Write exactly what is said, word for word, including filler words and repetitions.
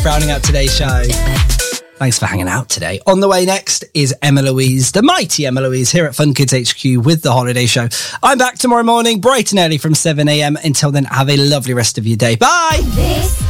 rounding out today's show. Thanks for hanging out today. On the way next is Emma Louise, the mighty Emma Louise, here at Fun Kids H Q with The Holiday Show. I'm back tomorrow morning, bright and early from seven a.m. Until then, have a lovely rest of your day. Bye! This